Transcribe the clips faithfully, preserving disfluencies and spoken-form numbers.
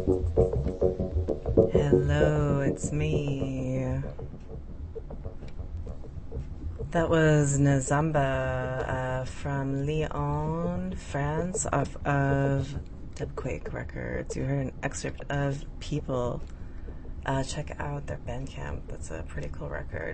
Hello, it's me. That was Nazamba uh, from Lyon, France, off of Dubquake Records. You heard an excerpt of People. Uh, check out their Bandcamp. That's a pretty cool record.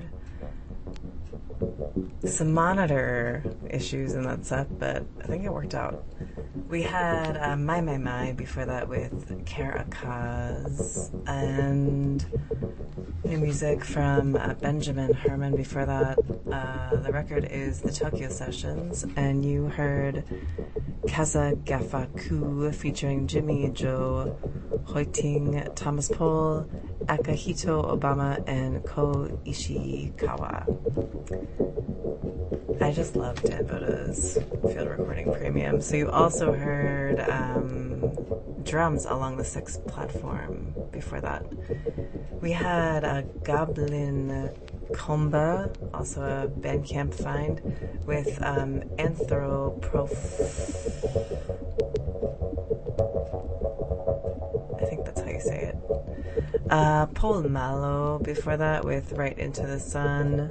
Some monitor issues in that set, but I think it worked out. We had uh, My My My before that with Caracas, and new music from uh, Benjamin Herman before that. Uh, the record is The Tokyo Sessions, and you heard Kaza Gafaku featuring Jimmy Joe Hoiting, Thomas Pohl, Akihito Obama, and Ko Ishikawa. I just love Dan Boda's field recording premium. So you also heard um, drums along the sixth platform before that. We had a Goblin Comba, also a Bandcamp find, with um, Anthroproph... I think that's how you say it. Uh, Paul Mallow before that with Right Into the Sun.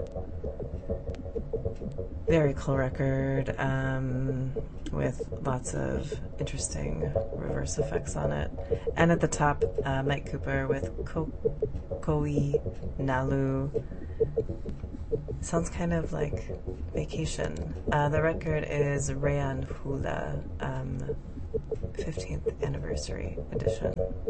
Very cool record, um, with lots of interesting reverse effects on it. And at the top, uh, Mike Cooper with Ko- Koi Nalu. Sounds kind of like vacation. Uh, the record is Rayan Hula, um, fifteenth anniversary edition.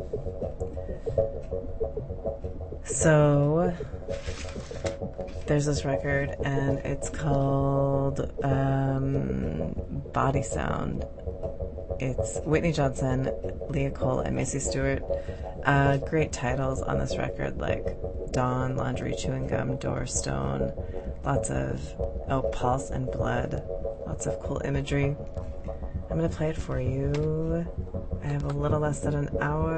So there's this record, and it's called um, Body Sound. It's Whitney Johnson, Leah Cole, and Macy Stewart. Uh, great titles on this record, like Dawn, Laundry, Chewing Gum, Door Stone. Lots of, oh, Pulse and Blood. Lots of cool imagery. I'm going to play it for you. I have a little less than an hour.